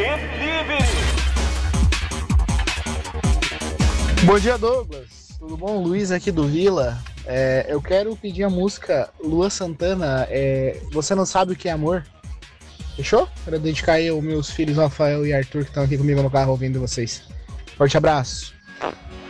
Bom dia, Douglas. Tudo bom? Luiz aqui do Vila. Eu quero pedir a música Lua Santana, Você Não Sabe O Que É Amor. Fechou? Para dedicar aí aos meus filhos Rafael e Arthur, que estão aqui comigo no carro ouvindo vocês. Forte abraço.